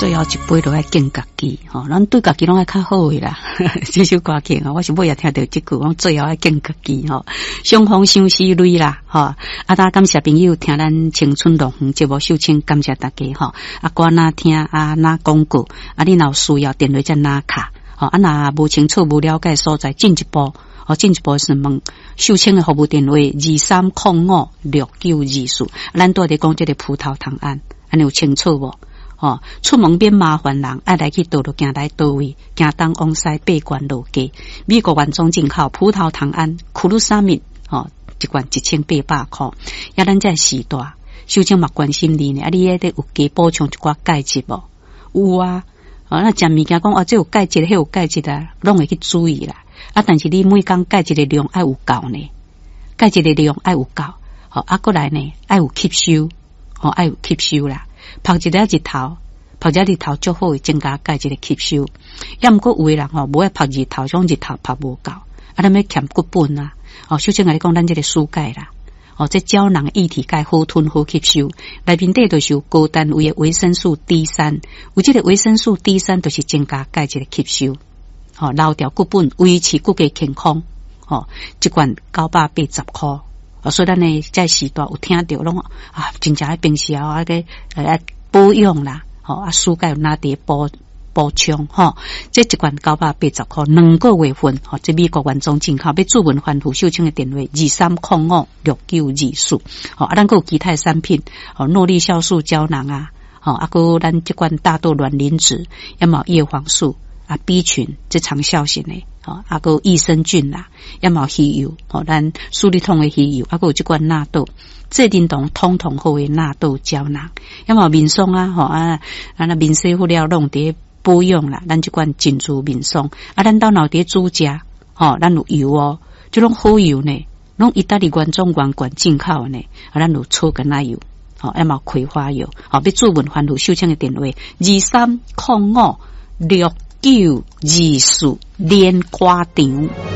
最后一杯就爱敬家己吼，咱对家己拢爱较好诶啦。这首歌曲啊，我是尾也听到这句，讲最后爱敬家己吼，相逢相思泪啦吼。啊，大家感谢朋友听咱青春乐园节目，首先感谢大家吼。啊，歌哪听啊哪广告，啊你若有需要电话再哪卡吼。啊，若无清楚无了解所在，进一步是问秀清的服务电话23056924。咱拄在讲这个葡萄糖胺，安尼有清楚无？哦，出门免麻烦人，爱来去倒就行来倒位，行东往西八关路街，美国原装进口葡萄糖胺库鲁沙米，哦，一罐1800块。呀，咱这时代，首先嘛关心你呢，啊，你得有加补充一寡钙质无？有啊，那食物件讲哦，这有钙质，迄有钙质啊，拢会去注意啦。啊，但是你每工钙质的量爱有够呢，钙质的量爱有够，哦，啊，过来呢，爱有吸收，哦，爱有吸收啦。晒一日日头，晒一日头足好会增加钙质的吸收。要毋过有的人吼，无爱晒日头，种日头晒无够，啊，咱要欠骨本啊。哦，首先来讲，咱这个输钙啦，哦，这胶囊液体钙好吞好吸收，内面底就是有高单位的维生素 D3， 有这个维生素 D3就是增加钙质的吸收，哦，留掉骨本，维持骨骼健康，哦，一罐980块。所以咱呢在时代有听到拢啊，真正喺平时啊个保养啦，吼啊，输钙有哪啲补充吼，这一罐980块，2个月份，吼，这美国原装进口，要注文还付秀清的电话23056924，吼啊，咱个有其他产品，吼，诺丽酵素胶囊啊，吼啊，个咱这罐大豆卵磷脂，要么叶黄素啊 B 群，这长效型的。哦，啊个益生菌啦，要么鱼油，哦，咱舒力通的鱼油，啊个有这罐纳豆，这叮咚通通好的纳豆胶囊，要么面霜啊，吼啊，那面洗护料弄伫保养啦，咱这罐珍珠面霜，啊，咱到脑伫煮食，吼，咱有油哦，这种好油呢，拢意大利原装原罐进口呢，啊，咱有草根奶油，哦，要么葵花油，哦，要注文还有秀清的电话23056924连歌场。